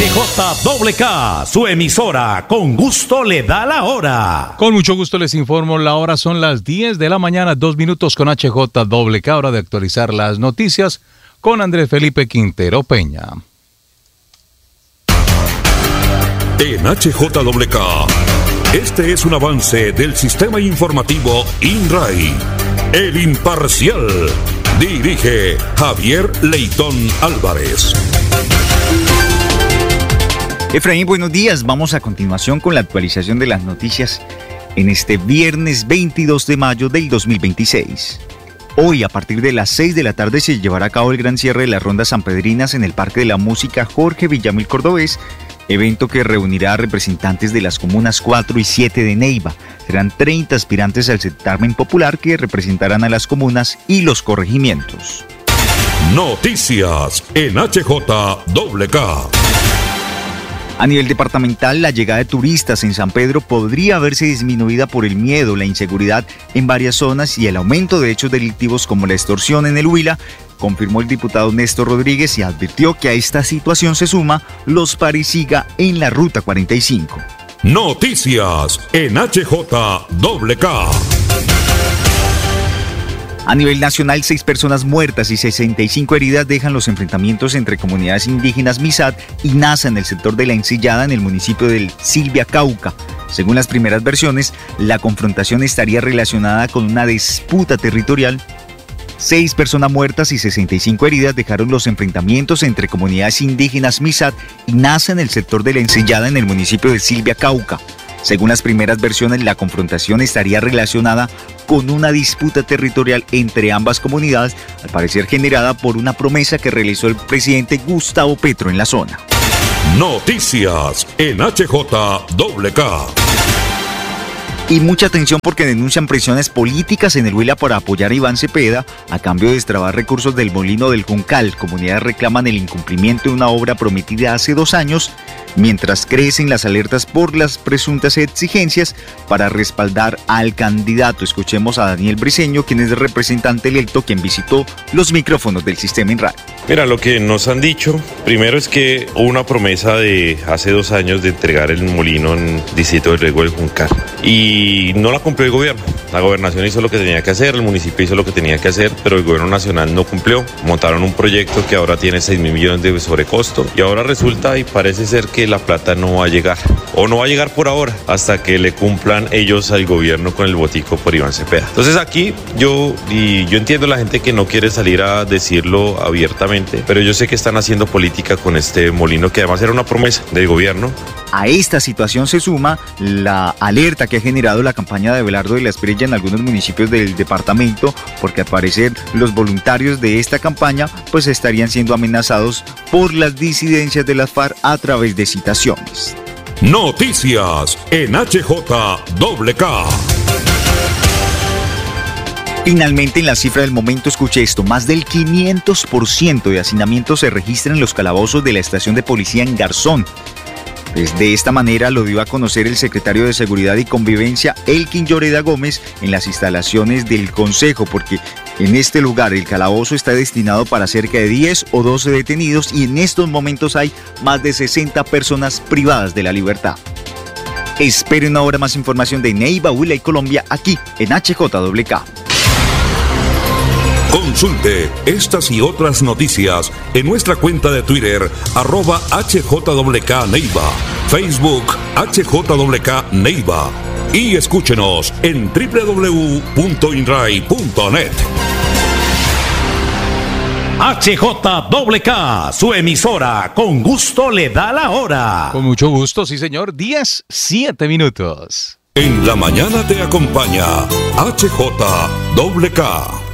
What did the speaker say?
HJWK, su emisora, con gusto le da la hora. Con mucho gusto les informo, la hora son las 10 de la mañana, 2 minutos con HJWK, hora de actualizar las noticias con Andrés Felipe Quintero Peña. En HJWK, este es un avance del sistema informativo INRAI. El Imparcial. Dirige Javier Leitón Álvarez. Efraín, buenos días. Vamos a continuación con la actualización de las noticias en este viernes 22 de mayo del 2026. Hoy, a partir de las 6 de la tarde, se llevará a cabo el gran cierre de las rondas sanpedrinas en el Parque de la Música Jorge Villamil Cordobés, evento que reunirá a representantes de las comunas 4 y 7 de Neiva. Serán 30 aspirantes al certamen popular que representarán a las comunas y los corregimientos. Noticias en HJWK. A nivel departamental, la llegada de turistas en San Pedro podría verse disminuida por el miedo, la inseguridad en varias zonas y el aumento de hechos delictivos como la extorsión en el Huila, confirmó el diputado Néstor Rodríguez y advirtió que a esta situación se suma los parisiga en la Ruta 45. Noticias en HJWK. A nivel nacional, 6 personas muertas y 65 heridas dejan los enfrentamientos entre comunidades indígenas Misat y Nasa en el sector de La Encillada en el municipio de Silvia, Cauca. Según las primeras versiones, la confrontación estaría relacionada con una disputa territorial. 6 personas muertas y 65 heridas dejaron los enfrentamientos entre comunidades indígenas Misat y Nasa en el sector de La Encillada en el municipio de Silvia, Cauca. Según las primeras versiones, la confrontación estaría relacionada con una disputa territorial entre ambas comunidades, al parecer generada por una promesa que realizó el presidente Gustavo Petro en la zona. Noticias en HJWK. Y mucha atención porque denuncian presiones políticas en el Huila para apoyar a Iván Cepeda a cambio de destrabar recursos del Molino del Juncal. Comunidades reclaman el incumplimiento de una obra prometida hace 2 años, mientras crecen las alertas por las presuntas exigencias para respaldar al candidato. Escuchemos a Daniel Briceño, quien es el representante electo, quien visitó los micrófonos del sistema INRAI. Mira, lo que nos han dicho, primero es que hubo una promesa de hace 2 años de entregar el molino en el distrito de Riego del Juncal. Y no la cumplió el gobierno. La gobernación hizo lo que tenía que hacer, el municipio hizo lo que tenía que hacer, pero el gobierno nacional no cumplió. Montaron un proyecto que ahora tiene 6.000 millones de sobrecosto y ahora resulta y parece ser que la plata no va a llegar. O no va a llegar por ahora, hasta que le cumplan ellos al gobierno con el botico por Iván Cepeda. Entonces aquí yo entiendo a la gente que no quiere salir a decirlo abiertamente, pero yo sé que están haciendo política con este molino, que además era una promesa del gobierno. A esta situación se suma la alerta que ha generado la campaña de Abelardo de la Espriella en algunos municipios del departamento, porque al parecer los voluntarios de esta campaña pues estarían siendo amenazados por las disidencias de las FARC a través de citaciones. Noticias en HJWK. Finalmente, en la cifra del momento, escuche esto: más del 500% de hacinamientos se registran en los calabozos de la estación de policía en Garzón. Pues de esta manera lo dio a conocer el secretario de Seguridad y Convivencia, Elkin Lloreda Gómez, en las instalaciones del Consejo, porque en este lugar el calabozo está destinado para cerca de 10 o 12 detenidos y en estos momentos hay más de 60 personas privadas de la libertad. Esperen ahora más información de Neiva, Huila y Colombia aquí en HJWK. Consulte estas y otras noticias en nuestra cuenta de Twitter, @HJWK Neiva, Facebook HJWK Neiva y escúchenos en www.inrai.net. HJWK, su emisora, con gusto le da la hora. Con mucho gusto, sí señor, 10:07 minutos. En la mañana te acompaña HJWK.